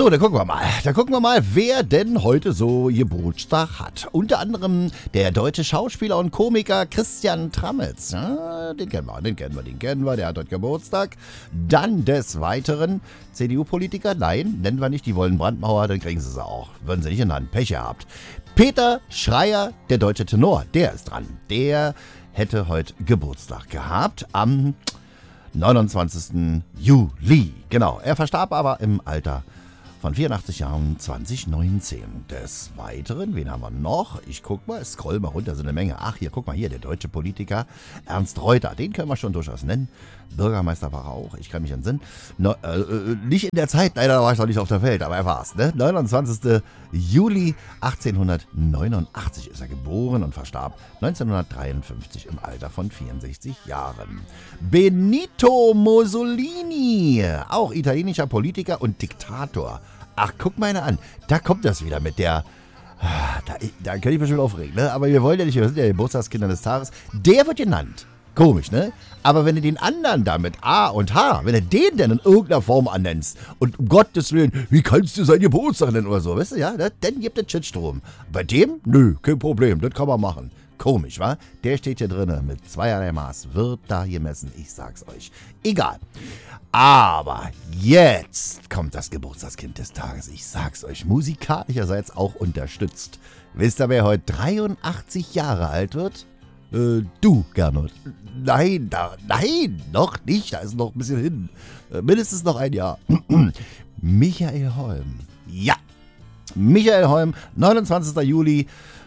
So, dann gucken wir mal. Wer denn heute so Geburtstag hat. Unter anderem der deutsche Schauspieler und Komiker Christian Tramitz. Ja, den kennen wir, der hat heute Geburtstag. Dann des Weiteren CDU-Politiker, nein, nennen wir nicht, die wollen Brandmauer, dann kriegen sie auch. Würden sie nicht genannt, Pech gehabt. Peter Schreier, der deutsche Tenor, der ist dran. Der hätte heute Geburtstag gehabt am 29. Juli. Genau, er verstarb aber im Alter von 84 Jahren 2019. Des Weiteren, wen haben wir noch? Ich guck mal, scroll mal runter, so eine Menge. Ach, hier, guck mal hier, der deutsche Politiker Ernst Reuter, den können wir schon durchaus nennen. Bürgermeister war er auch, ich kann mich entsinnen. Nicht in der Zeit, leider war ich noch nicht auf der Welt, aber er war's. Ne? 29. Juli 1889 ist er geboren und verstarb 1953 im Alter von 64 Jahren. Benito Mussolini, auch italienischer Politiker und Diktator. Ach, guck mal einer an, da kommt das wieder mit der... Da kann ich mich schon aufregen, ne? Aber wir wollen ja nicht, wir sind ja die Geburtstagskinder des Tages. Der wird genannt. Komisch, ne? Aber wenn du den anderen da mit A und H, wenn du den denn in irgendeiner Form annennst und um Gottes Willen, wie kannst du seinen Geburtstag nennen oder so, weißt du, ja, dann gibt es Shitstrom. Bei dem? Nö, kein Problem, das kann man machen. Komisch, wa? Der steht hier drinnen mit zweierlei Maß, wird da gemessen, ich sag's euch. Egal. Aber jetzt kommt das Geburtstagskind des Tages, ich sag's euch, musikalischerseits auch unterstützt. Wisst ihr, wer heute 83 Jahre alt wird? Du, Gernot. Nein, noch nicht. Da ist noch ein bisschen hin. Mindestens noch ein Jahr. Michael Holm. Ja, Michael Holm, 29. Juli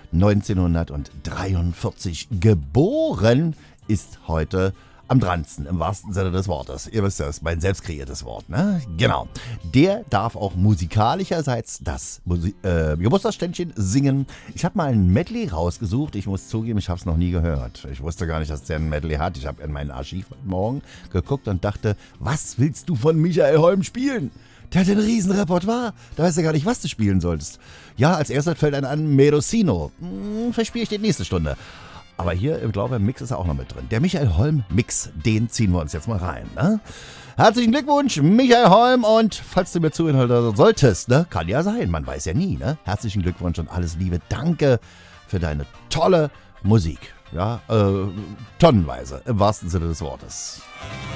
1943 geboren, ist heute am dransten, im wahrsten Sinne des Wortes. Ihr wisst ja, das ist mein selbst kreiertes Wort, ne? Genau. Der darf auch musikalischerseits das Geburtstagsständchen singen. Ich habe mal ein Medley rausgesucht. Ich muss zugeben, ich habe es noch nie gehört. Ich wusste gar nicht, dass der ein Medley hat. Ich habe in mein Archiv heute Morgen geguckt und dachte, was willst du von Michael Holm spielen? Der hat ein riesen Repertoire. Da weißt du gar nicht, was du spielen solltest. Ja, als erstes fällt einem an Medocino. Verspiele ich die nächste Stunde. Aber hier, ich glaube, im Mix ist er auch noch mit drin. Der Michael Holm Mix, den ziehen wir uns jetzt mal rein. Ne? Herzlichen Glückwunsch, Michael Holm. Und falls du mir zuhören solltest, ne, kann ja sein, man weiß ja nie. Ne? Herzlichen Glückwunsch und alles Liebe. Danke für deine tolle Musik. Ja, tonnenweise, im wahrsten Sinne des Wortes.